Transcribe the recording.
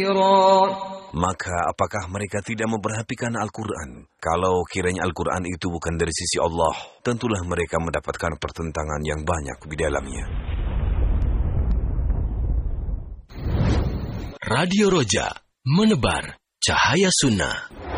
كثيرا. Maka apakah mereka tidak memperhatikan Al-Quran? Kalau kiranya Al-Quran itu bukan dari sisi Allah, tentulah mereka mendapatkan pertentangan yang banyak di dalamnya. Radio Roja, menebar cahaya sunnah.